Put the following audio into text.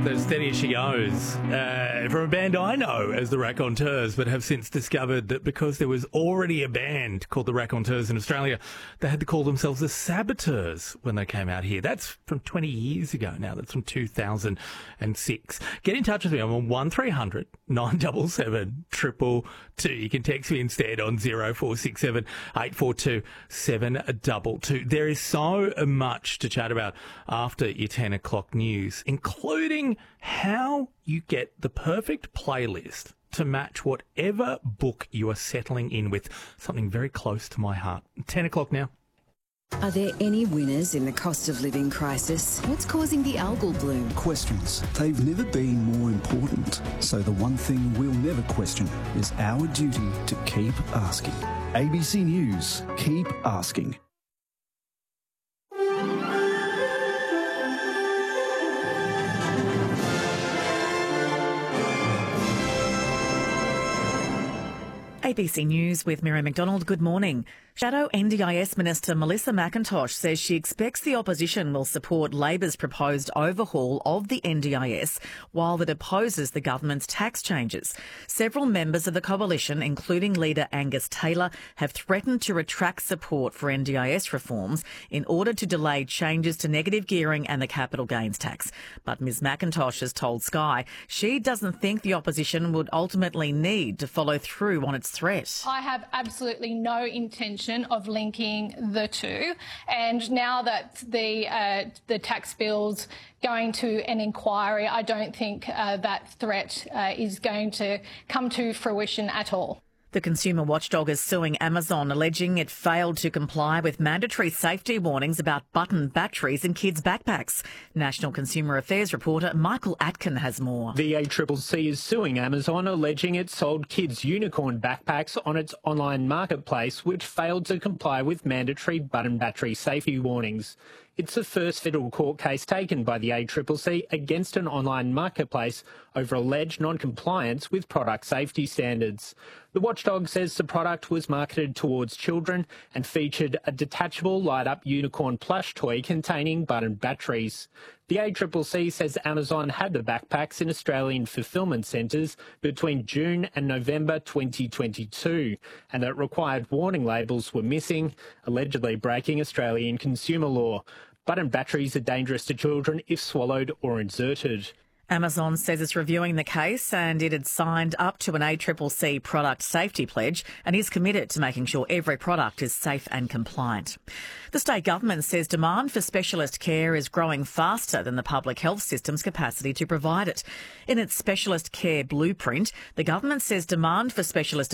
The Steady as She Goes, from a band I know as the Raconteurs, but have since discovered that because there was already a band called the Raconteurs in Australia, they had to call themselves the Saboteurs when they came out here. That's from 20 years ago now. That's from 2006. Get in touch with me. I'm on 1300 977 222. You can text me instead on 0467 842 722. There is so much to chat about after your 10 o'clock news, including how you get the perfect playlist to match whatever book you are settling in with. Something very close to my heart. 10 o'clock now. Are there any winners in the cost of living crisis? What's causing the algal bloom? Questions. They've never been more important. So the one thing we'll never question is our duty to keep asking. ABC News. Keep asking. ABC News with Miriam McDonald. Good morning. Shadow NDIS Minister Melissa McIntosh says she expects the opposition will support Labor's proposed overhaul of the NDIS while it opposes the government's tax changes. Several members of the coalition, including leader Angus Taylor, have threatened to retract support for NDIS reforms in order to delay changes to negative gearing and the capital gains tax. But Ms McIntosh has told Sky she doesn't think the opposition would ultimately need to follow through on its threat. I have absolutely no intention of linking the two, and now that the tax bill's going to an inquiry, I don't think that threat is going to come to fruition at all. The consumer watchdog is suing Amazon, alleging it failed to comply with mandatory safety warnings about button batteries in kids' backpacks. National Consumer Affairs reporter Michael Atkin has more. The ACCC is suing Amazon, alleging it sold kids' unicorn backpacks on its online marketplace, which failed to comply with mandatory button battery safety warnings. It's the first federal court case taken by the ACCC against an online marketplace over alleged non-compliance with product safety standards. The watchdog says the product was marketed towards children and featured a detachable light-up unicorn plush toy containing button batteries. The ACCC says Amazon had the backpacks in Australian fulfilment centres between June and November 2022, and that required warning labels were missing, allegedly breaking Australian consumer law. Button batteries are dangerous to children if swallowed or inserted. Amazon says it's reviewing the case and it had signed up to an ACCC product safety pledge and is committed to making sure every product is safe and compliant. The state government says demand for specialist care is growing faster than the public health system's capacity to provide it. In its specialist care blueprint, the government says demand for specialist